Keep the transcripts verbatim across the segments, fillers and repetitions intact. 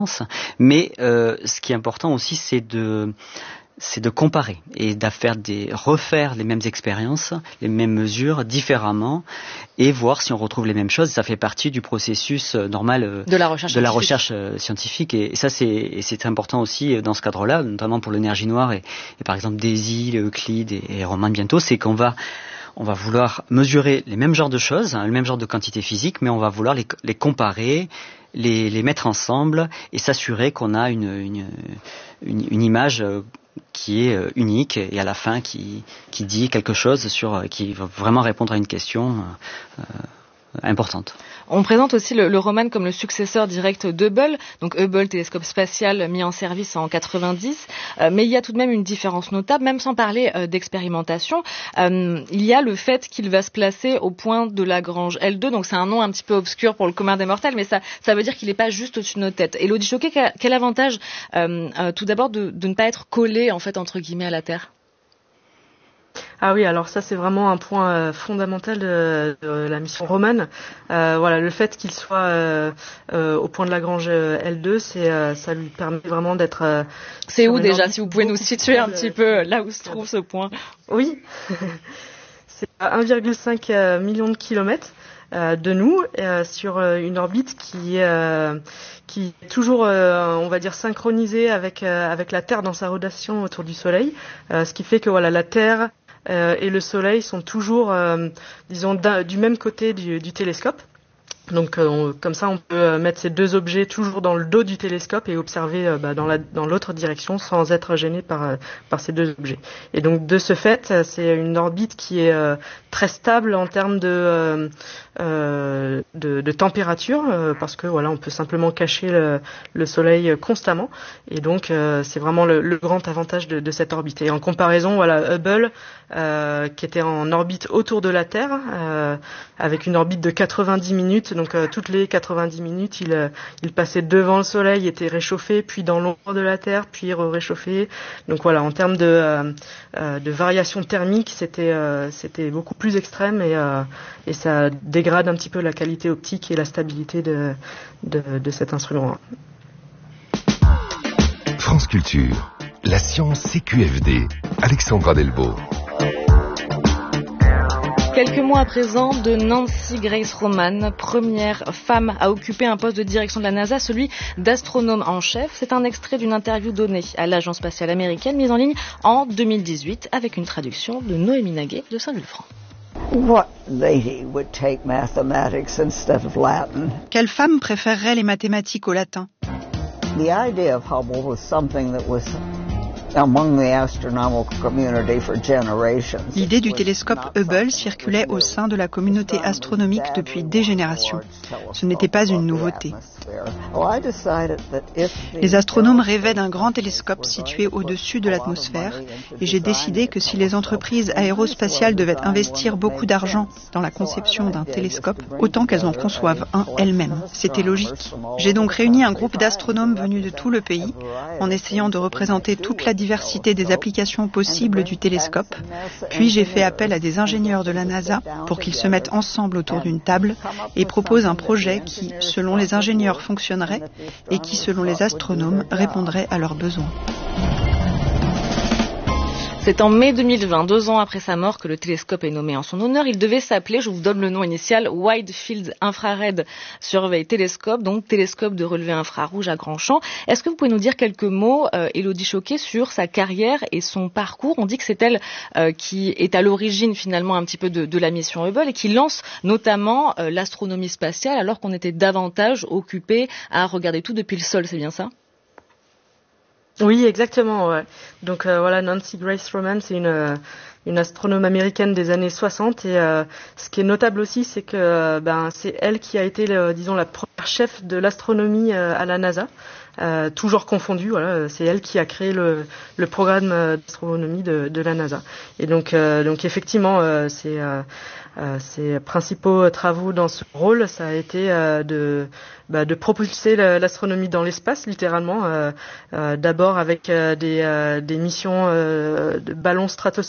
Mais euh, ce qui est important aussi, c'est de c'est de comparer et de faire des refaire les mêmes expériences, les mêmes mesures différemment et voir si on retrouve les mêmes choses. Ça fait partie du processus normal de la recherche de la scientifique. recherche scientifique et, et ça c'est et c'est important aussi dans ce cadre-là, notamment pour l'énergie noire et, et par exemple Daisy, Euclide et, et Roman bientôt, c'est qu'on va on va vouloir mesurer les mêmes genres de choses, hein, le même genre de quantité physique, mais on va vouloir les, les comparer, les, les mettre ensemble et s'assurer qu'on a une, une, une, une image qui est unique et à la fin qui, qui dit quelque chose sur, qui va vraiment répondre à une question euh, importante. On présente aussi le, le Roman comme le successeur direct d'Hubble, donc Hubble, télescope spatial mis en service en quatre-vingt-dix, euh, mais il y a tout de même une différence notable, même sans parler euh, d'expérimentation. Euh, il y a le fait qu'il va se placer au point de Lagrange L deux, donc c'est un nom un petit peu obscur pour le commun des mortels, mais ça, ça veut dire qu'il n'est pas juste au-dessus de nos têtes. Élodie Choquet, quel, quel avantage euh, euh, tout d'abord de, de ne pas être collé en fait entre guillemets à la Terre? Ah oui, alors ça c'est vraiment un point euh, fondamental de, de la mission Roman. Euh, voilà, le fait qu'il soit euh, euh, au point de Lagrange L deux, c'est euh, ça lui permet vraiment d'être. Euh, c'est où déjà, si vous pouvez nous situer un petit peu là où se trouve ce point? Oui, c'est à un virgule cinq million de kilomètres euh, de nous, euh, sur euh, une orbite qui euh, qui est toujours, euh, on va dire, synchronisée avec euh, avec la Terre dans sa rotation autour du Soleil, euh, ce qui fait que voilà, la Terre Euh, et le Soleil sont toujours, euh, disons, du même côté du, du télescope. Donc, euh, on, comme ça, on peut mettre ces deux objets toujours dans le dos du télescope et observer euh, bah, dans, la, dans l'autre direction sans être gêné par, euh, par ces deux objets. Et donc, de ce fait, c'est une orbite qui est euh, très stable en termes de, euh, euh, de, de température, euh, parce que voilà, on peut simplement cacher le, le Soleil constamment. Et donc, euh, c'est vraiment le, le grand avantage de, de cette orbite. Et en comparaison, voilà, Hubble, euh, qui était en orbite autour de la Terre, euh, avec une orbite de quatre-vingt-dix minutes. Donc euh, toutes les quatre-vingt-dix minutes, il, euh, il passait devant le Soleil, était réchauffé, puis dans l'ombre de la Terre, puis réchauffé. Donc voilà, en termes de, euh, euh, de variation thermique, c'était, euh, c'était beaucoup plus extrême et, euh, et ça dégrade un petit peu la qualité optique et la stabilité de, de, de cet instrument. France Culture, la science C Q F D, Alexandra Delvaux. Quelques mois à présent de Nancy Grace Roman, première femme à occuper un poste de direction de la NASA, celui d'astronome en chef. C'est un extrait d'une interview donnée à l'Agence spatiale américaine, mise en ligne en deux mille dix-huit, avec une traduction de Noémie Naguet de Saint-Vulfranc. What lady would take mathematics instead of Latin? Quelle femme préférerait les mathématiques au latin? The idea of Hubble was something that was among the astronomical community for generations. L'idée du télescope Hubble circulait au sein de la communauté astronomique depuis des générations. Ce n'était pas une nouveauté. Les astronomes rêvaient d'un grand télescope situé au-dessus de l'atmosphère et j'ai décidé que si les entreprises aérospatiales devaient investir beaucoup d'argent dans la conception d'un télescope, autant qu'elles en conçoivent un elles-mêmes. C'était logique. J'ai donc réuni un groupe d'astronomes venus de tout le pays en essayant de représenter toute la diversité des applications possibles du télescope. Puis j'ai fait appel à des ingénieurs de la NASA pour qu'ils se mettent ensemble autour d'une table et proposent un projet qui, selon les ingénieurs, fonctionnerait et qui, selon les astronomes, répondrait à leurs besoins. C'est en mai deux mille vingt, deux ans après sa mort, que le télescope est nommé en son honneur. Il devait s'appeler, je vous donne le nom initial, Wide Field Infrared Survey Telescope, donc télescope de relevé infrarouge à grand champ. Est-ce que vous pouvez nous dire quelques mots, euh, Élodie Choquet, sur sa carrière et son parcours? On dit que c'est elle euh, qui est à l'origine finalement un petit peu de, de la mission Hubble et qui lance notamment euh, l'astronomie spatiale alors qu'on était davantage occupé à regarder tout depuis le sol, c'est bien ça? Oui, exactement. Ouais. Donc euh, voilà, Nancy Grace Roman, c'est une euh, une astronome américaine des années soixante et euh, ce qui est notable aussi, c'est que euh, ben c'est elle qui a été, le, disons, la première chef de l'astronomie euh, à la NASA. Euh, toujours confondu, voilà, c'est elle qui a créé le, le programme d'astronomie de, de la NASA. Et donc, euh, donc effectivement, euh, c'est euh, euh, ses principaux travaux dans ce rôle, ça a été euh, de, bah, de propulser l'astronomie dans l'espace, littéralement. Euh, euh, D'abord avec euh, des, euh, des missions euh, de ballons stratosphériques,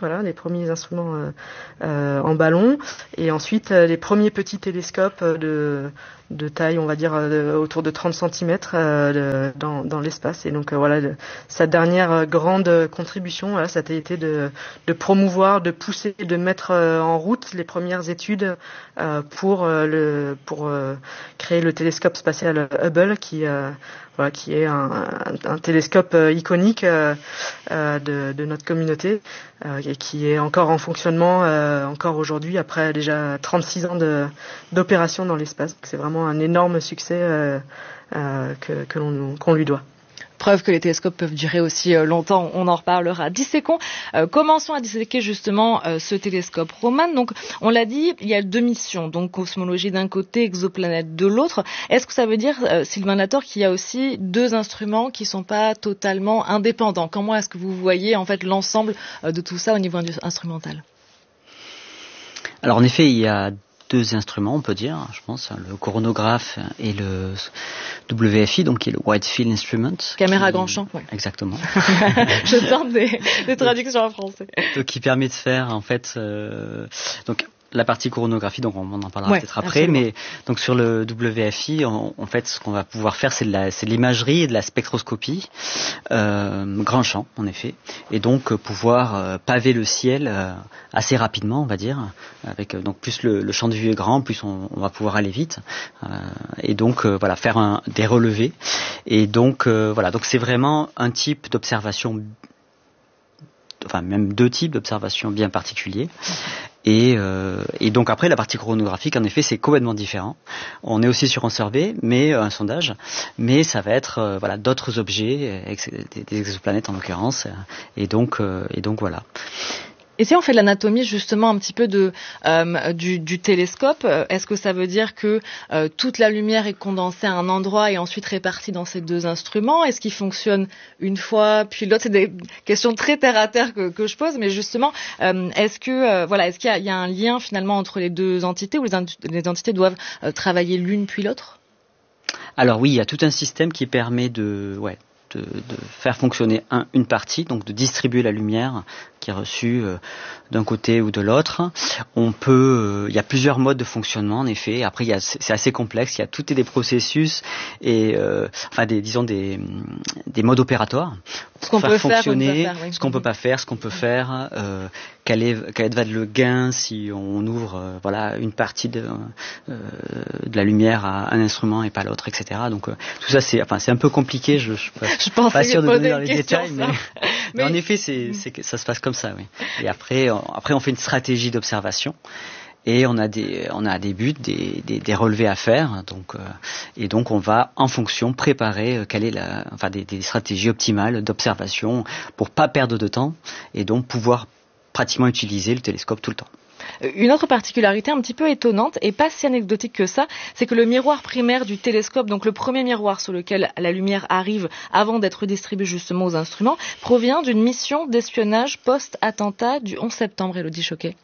voilà, les premiers instruments euh, euh, en ballon, et ensuite euh, les premiers petits télescopes de de taille, on va dire, euh, autour de trente centimètres euh, de, dans, dans l'espace. Et donc euh, voilà, le, sa dernière euh, grande contribution, voilà, ça a été de, de promouvoir, de pousser, de mettre euh, en route les premières études euh, pour euh, le pour euh, créer le télescope spatial Hubble, qui euh, voilà, qui est un, un, un télescope euh, iconique euh, euh, de, de notre communauté euh, et qui est encore en fonctionnement euh, encore aujourd'hui après déjà trente-six ans de, d'opération dans l'espace. Donc c'est vraiment un énorme succès euh, euh, que, que l'on, qu'on lui doit. Preuve que les télescopes peuvent durer aussi longtemps, on en reparlera. Disséquons, euh, commençons à disséquer justement euh, ce télescope Roman. Donc, on l'a dit, il y a deux missions, donc cosmologie d'un côté, exoplanète de l'autre. Est-ce que ça veut dire, euh, Sylvain Lator, qu'il y a aussi deux instruments qui sont pas totalement indépendants? Comment est-ce que vous voyez en fait l'ensemble euh, de tout ça au niveau instrumental? Alors en effet, il y a deux instruments, on peut dire, je pense, le coronagraphe et le W F I, donc qui est le Wide Field Instrument. Caméra qui... grand champ, ouais. Exactement. Je tente des, des traductions en français. Donc, qui permet de faire, en fait, euh, donc, la partie coronographie, donc on en parlera ouais, peut-être après, absolument. Mais donc sur le W F I, en, en fait, ce qu'on va pouvoir faire, c'est de, la, c'est de l'imagerie et de la spectroscopie, euh, grand champ, en effet, et donc euh, pouvoir euh, paver le ciel euh, assez rapidement, on va dire, avec euh, donc plus le, le champ de vue est grand, plus on, on va pouvoir aller vite, euh, et donc euh, voilà, faire un, des relevés, et donc euh, voilà, donc c'est vraiment un type d'observation, enfin même deux types d'observations bien particuliers. Et, euh, et donc après la partie chronographique, en effet, c'est complètement différent. On est aussi sur un survey, mais euh, un sondage, mais ça va être euh, voilà d'autres objets, ex- des, des exoplanètes en l'occurrence, et donc euh, et donc voilà. Et si on fait de l'anatomie justement un petit peu de euh, du, du télescope, est-ce que ça veut dire que euh, toute la lumière est condensée à un endroit et ensuite répartie dans ces deux instruments? Est-ce qu'ils fonctionnent une fois puis l'autre? C'est des questions très terre à terre que, que je pose, mais justement, euh, est-ce que euh, voilà, est-ce qu'il y a, il y a un lien finalement entre les deux entités, ou les, in- les entités doivent euh, travailler l'une puis l'autre? Alors oui, il y a tout un système qui permet de ouais. De, de faire fonctionner un, une partie, donc de distribuer la lumière qui est reçue euh, d'un côté ou de l'autre. On peut, euh, il y a plusieurs modes de fonctionnement en effet. Après, il y a, c'est assez complexe. Il y a tout et des processus et euh, enfin des, disons des, des modes opératoires. Ce qu'on faire peut fonctionner, faire, oui. ce qu'on peut pas faire, ce qu'on peut faire. Euh, quel est, quel va être le gain si on ouvre, euh, voilà, une partie de, euh, de la lumière à un instrument et pas l'autre, et cetera. Donc euh, tout ça, c'est, enfin, c'est un peu compliqué. Je, je, je pense pas sûr de donner dans les détails, mais... mais, mais en effet, c'est, c'est, ça se passe comme ça, oui. Et après, on, après, on fait une stratégie d'observation. Et on a des, on a des buts, des, des, des relevés à faire, donc, euh, et donc on va en fonction préparer euh, quelle est la, enfin des, des stratégies optimales d'observation pour pas perdre de temps et donc pouvoir pratiquement utiliser le télescope tout le temps. Une autre particularité un petit peu étonnante et pas si anecdotique que ça, c'est que le miroir primaire du télescope, donc le premier miroir sur lequel la lumière arrive avant d'être distribuée justement aux instruments, provient d'une mission d'espionnage post-attentat du onze septembre, Élodie Choquet.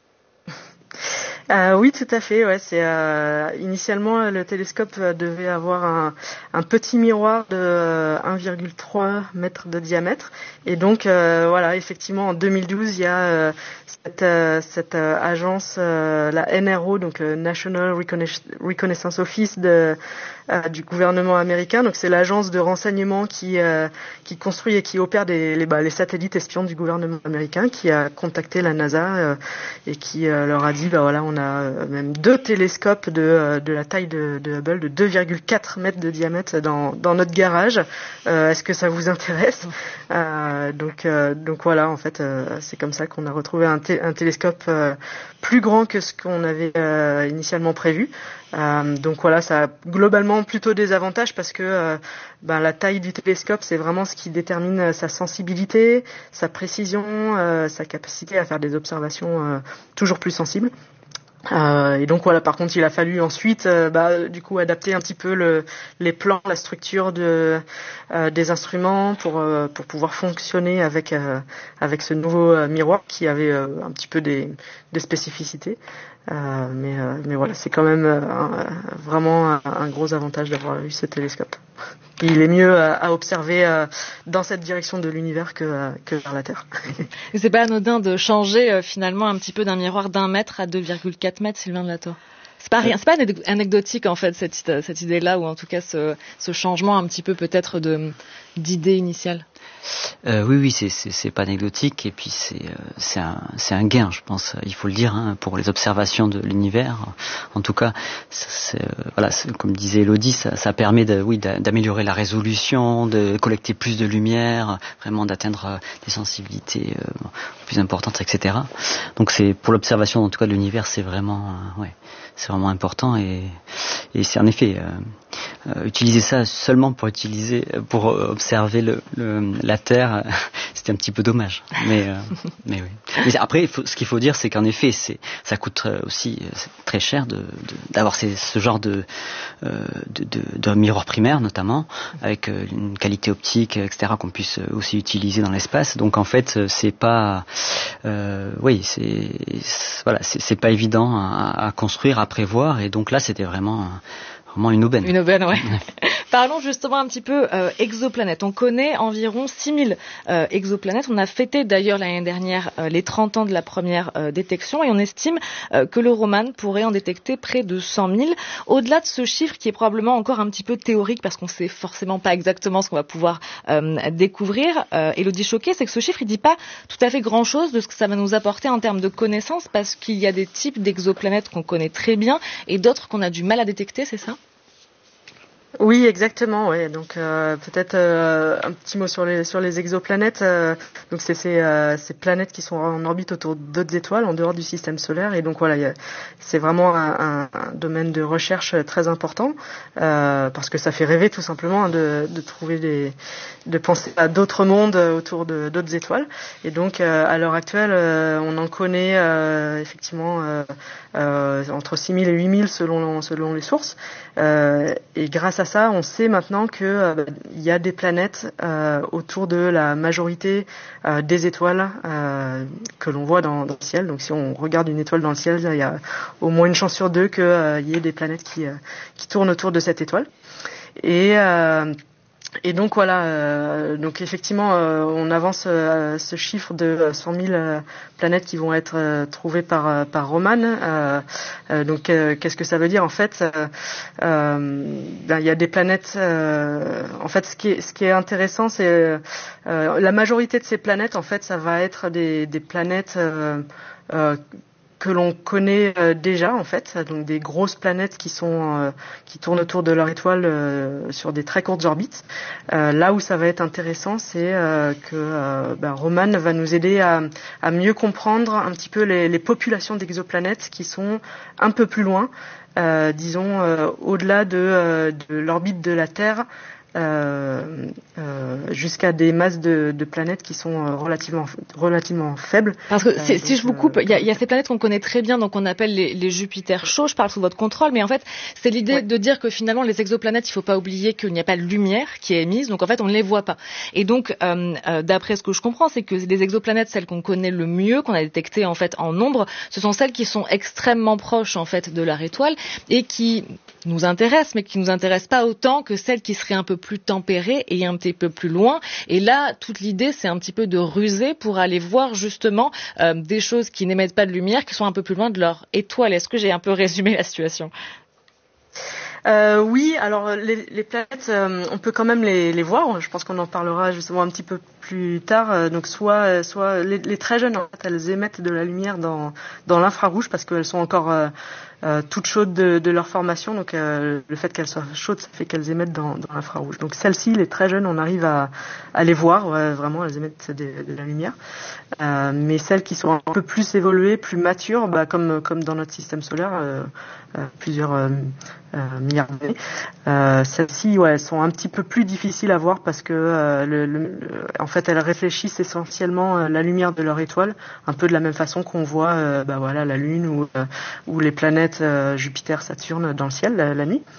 Euh, oui, tout à fait. Ouais, c'est euh, initialement le télescope devait avoir un, un petit miroir de euh, un virgule trois mètres de diamètre, et donc euh, voilà, effectivement, en deux mille douze, il y a euh, cette, euh, cette euh, agence, euh, la N R O, donc euh, National Reconna- Reconnaissance Office de euh, du gouvernement américain. Donc c'est l'agence de renseignement qui euh, qui construit et qui opère des, les, bah, les satellites espions du gouvernement américain, qui a contacté la NASA euh, et qui euh, leur a dit, bah voilà, on a même deux télescopes de, de la taille de, de Hubble, de deux virgule quatre mètres de diamètre dans, dans notre garage. Euh, est-ce que ça vous intéresse? euh, donc, euh, donc voilà, en fait, euh, c'est comme ça qu'on a retrouvé un, té- un télescope euh, plus grand que ce qu'on avait euh, initialement prévu. Euh, donc voilà, ça a globalement plutôt des avantages parce que euh, ben, la taille du télescope, c'est vraiment ce qui détermine sa sensibilité, sa précision, euh, sa capacité à faire des observations euh, toujours plus sensibles. Euh, et donc voilà, par contre, il a fallu ensuite, euh, bah, du coup, adapter un petit peu le, les plans, la structure de, euh, des instruments pour euh, pour pouvoir fonctionner avec euh, avec ce nouveau euh, miroir qui avait euh, un petit peu des, des spécificités. Euh, mais, euh, mais voilà, c'est quand même euh, un, vraiment un, un gros avantage d'avoir eu ce télescope. Il est mieux à, à observer euh, dans cette direction de l'univers que, euh, que vers la Terre. Et c'est pas anodin de changer euh, finalement un petit peu d'un miroir d'un mètre à deux virgule quatre mètres, Sylvain de Latour. C'est pas rien, c'est pas anecdotique en fait cette, cette idée-là, ou en tout cas ce, ce changement un petit peu peut-être de, d'idée initiale. Euh, oui, oui, c'est, c'est, c'est pas anecdotique, et puis c'est, euh, c'est, un, c'est un gain, je pense, il faut le dire, hein, pour les observations de l'univers. En tout cas, c'est, euh, voilà, c'est, comme disait Elodie, ça, ça permet de, oui, d'améliorer la résolution, de collecter plus de lumière, vraiment d'atteindre des sensibilités euh, plus importantes, et cetera. Donc c'est pour l'observation, en tout cas, de l'univers, c'est vraiment, euh, ouais, c'est vraiment important, et, et c'est en effet euh, euh, utiliser ça seulement pour utiliser, pour observer le, le la Terre, c'était un petit peu dommage. Mais, euh, mais oui. Mais après, il faut, ce qu'il faut dire, c'est qu'en effet, c'est, ça coûte aussi très cher de, de, d'avoir ces, ce genre de, euh, de, de, de miroir primaire, notamment, avec une qualité optique, et cetera, qu'on puisse aussi utiliser dans l'espace. Donc en fait, c'est pas, euh, oui, c'est, voilà, c'est, c'est pas évident à, à construire, à prévoir. Et donc là, c'était vraiment, vraiment une aubaine. Une aubaine, ouais. Parlons justement un petit peu euh, exoplanètes. On connaît environ six mille euh, exoplanètes. On a fêté d'ailleurs l'année dernière euh, les trente ans de la première euh, détection, et on estime euh, que le Roman pourrait en détecter près de cent mille. Au-delà de ce chiffre qui est probablement encore un petit peu théorique parce qu'on sait forcément pas exactement ce qu'on va pouvoir euh, découvrir, euh, Elodie Choquet, c'est que ce chiffre il dit pas tout à fait grand-chose de ce que ça va nous apporter en termes de connaissances, parce qu'il y a des types d'exoplanètes qu'on connaît très bien et d'autres qu'on a du mal à détecter, c'est ça ? Oui, exactement. Ouais. Donc euh, peut-être euh, un petit mot sur les sur les exoplanètes. Euh, donc c'est ces euh, ces planètes qui sont en orbite autour d'autres étoiles en dehors du système solaire. Et donc voilà, y a, c'est vraiment un, un, un domaine de recherche très important euh, parce que ça fait rêver tout simplement de de trouver des de penser à d'autres mondes autour de d'autres étoiles. Et donc euh, à l'heure actuelle, euh, on en connaît euh, effectivement euh, euh, entre six mille et huit mille selon selon les sources. Euh, et grâce à ça, on sait maintenant que euh, il y a des planètes euh, autour de la majorité euh, des étoiles euh, que l'on voit dans, dans le ciel. Donc, si on regarde une étoile dans le ciel, il y a au moins une chance sur deux qu'il euh, y ait des planètes qui, euh, qui tournent autour de cette étoile. Et euh, Et donc voilà, euh, donc effectivement, euh, on avance euh, ce chiffre de cent mille euh, planètes qui vont être euh, trouvées par euh, par Roman. Euh, euh, donc euh, qu'est-ce que ça veut dire en fait euh, euh, ben, il y a des planètes. Euh, en fait, ce qui est ce qui est intéressant, c'est euh, la majorité de ces planètes. En fait, ça va être des des planètes euh, euh, que l'on connaît euh, déjà en fait, donc des grosses planètes qui sont euh, qui tournent autour de leur étoile euh, sur des très courtes orbites. Euh, là où ça va être intéressant, c'est euh, que euh, ben, Roman va nous aider à, à mieux comprendre un petit peu les, les populations d'exoplanètes qui sont un peu plus loin, euh, disons euh, au-delà de, euh, de l'orbite de la Terre. Euh, euh, jusqu'à des masses de, de planètes qui sont relativement relativement faibles. Parce que euh, si je vous coupe, il y a, y a ces planètes qu'on connaît très bien, donc on appelle les, les Jupiter chauds. Je parle sous votre contrôle, mais en fait, c'est l'idée ouais. de dire que finalement les exoplanètes, il faut pas oublier qu'il n'y a pas de lumière qui est émise, donc en fait on ne les voit pas. Et donc, euh, euh, d'après ce que je comprends, c'est que les exoplanètes, celles qu'on connaît le mieux, qu'on a détectées en fait en nombre, ce sont celles qui sont extrêmement proches en fait de leur étoile et qui nous intéressent, mais qui nous intéressent pas autant que celles qui seraient un peu plus tempérées et un petit peu plus loin. Et là, toute l'idée, c'est un petit peu de ruser pour aller voir justement euh, des choses qui n'émettent pas de lumière, qui sont un peu plus loin de leur étoile. Est-ce que j'ai un peu résumé la situation ? Euh, oui, alors les, les planètes, euh, on peut quand même les, les voir. Je pense qu'on en parlera justement un petit peu plus tard. Euh, donc soit, soit les, les très jeunes, en fait, elles émettent de la lumière dans dans l'infrarouge parce qu'elles sont encore euh, euh, toutes chaudes de, de leur formation. Donc euh, le fait qu'elles soient chaudes, ça fait qu'elles émettent dans, dans l'infrarouge. Donc celles-ci, les très jeunes, on arrive à, à les voir. Ouais, vraiment, elles émettent de, de la lumière. Euh, mais celles qui sont un peu plus évoluées, plus matures, bah, comme comme dans notre système solaire, euh, euh, plusieurs euh, euh, milliards d'années. Euh, celles-ci, ouais, elles sont un petit peu plus difficiles à voir parce que euh, le, le, le, en fait, elles réfléchissent essentiellement euh, la lumière de leur étoile, un peu de la même façon qu'on voit, euh, bah voilà, la Lune ou euh, ou les planètes euh, Jupiter, Saturne dans le ciel la, la nuit.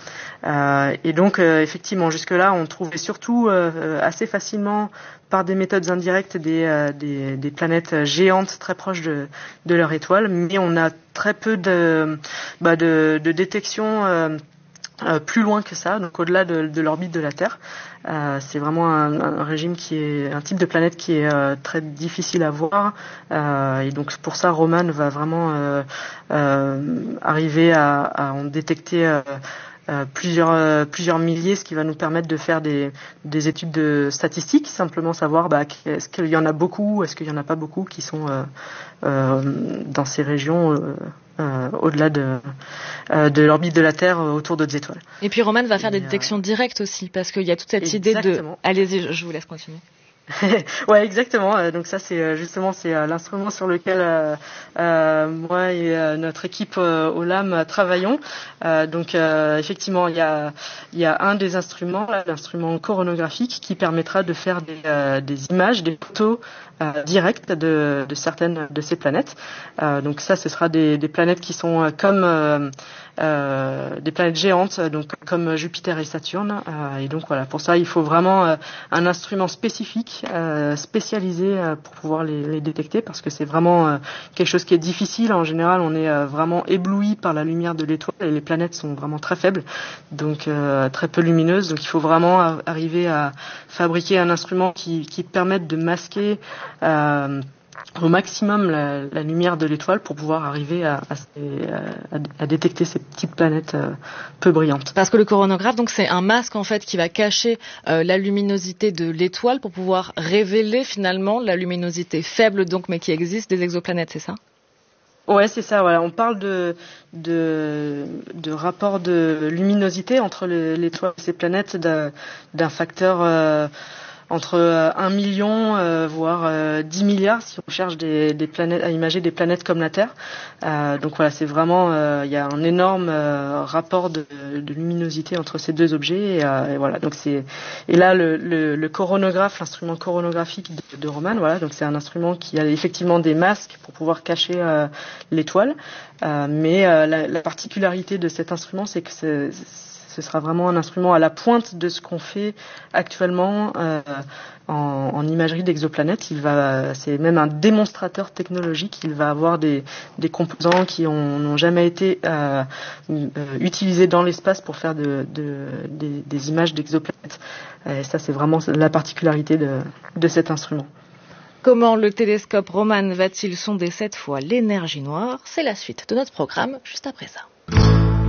Euh, et donc, euh, effectivement, jusque-là, on trouvait surtout euh, assez facilement, par des méthodes indirectes, des, euh, des, des planètes géantes très proches de, de leur étoile, mais on a très peu de, bah, de, de détection euh, euh, plus loin que ça, donc au-delà de, de l'orbite de la Terre. Euh, c'est vraiment un, un régime qui est un type de planète qui est euh, très difficile à voir, euh, et donc pour ça Roman va vraiment euh, euh, arriver à, à en détecter euh, euh, plusieurs euh, plusieurs milliers, ce qui va nous permettre de faire des des études de statistiques, simplement savoir bah, est-ce qu'il y en a beaucoup, est-ce qu'il y en a pas beaucoup qui sont euh, euh, dans ces régions euh, Euh, au-delà de, euh, de l'orbite de la Terre euh, autour d'autres étoiles. Et puis Roman va faire et des détections euh... directes aussi, parce qu'il y a toute cette Exactement. idée de... Allez-y, je vous laisse continuer. Ouais, exactement. Donc ça, c'est justement c'est l'instrument sur lequel euh, euh, moi et euh, notre équipe euh, au L A M travaillons. Euh, donc euh, effectivement, il y a il y a un des instruments, là, l'instrument coronographique, qui permettra de faire des, euh, des images, des photos euh, directes de, de certaines de ces planètes. Euh, donc ça, ce sera des, des planètes qui sont comme euh, euh, des planètes géantes, donc comme Jupiter et Saturne. Euh, et donc voilà, pour ça, il faut vraiment euh, un instrument spécifique. Euh, spécialisés euh, pour pouvoir les, les détecter, parce que c'est vraiment euh, quelque chose qui est difficile. En général, on est euh, vraiment ébloui par la lumière de l'étoile et les planètes sont vraiment très faibles, donc euh, très peu lumineuses. Donc il faut vraiment a- arriver à fabriquer un instrument qui, qui permette de masquer euh, au maximum la, la lumière de l'étoile pour pouvoir arriver à, à, à, à détecter ces petites planètes euh, peu brillantes. Parce que le coronographe, donc, c'est un masque en fait qui va cacher euh, la luminosité de l'étoile pour pouvoir révéler finalement la luminosité faible, donc, mais qui existe des exoplanètes, c'est ça ? Ouais, c'est ça. Voilà, on parle de de, de rapport de luminosité entre les, l'étoile et ces planètes d'un, d'un facteur euh, entre un million, euh, voire euh, dix milliards, si on cherche des, des planètes, à imager des planètes comme la Terre. Euh, donc voilà, c'est vraiment, euh, il y a un énorme euh, rapport de, de luminosité entre ces deux objets. Et, euh, et voilà, donc c'est, et là le, le, le coronographe, l'instrument coronographique de, de Roman, voilà, donc c'est un instrument qui a effectivement des masques pour pouvoir cacher euh, l'étoile. Euh, mais euh, la, la particularité de cet instrument, c'est que c'est, ce sera vraiment un instrument à la pointe de ce qu'on fait actuellement euh, en, en imagerie d'exoplanètes. Il va, c'est même un démonstrateur technologique. Il va avoir des, des composants qui ont, n'ont jamais été euh, euh, utilisés dans l'espace pour faire de, de, des, des images d'exoplanètes. Et ça, c'est vraiment la particularité de, de cet instrument. Comment le télescope Roman va-t-il sonder cette fois l'énergie noire ? C'est la suite de notre programme, juste après ça.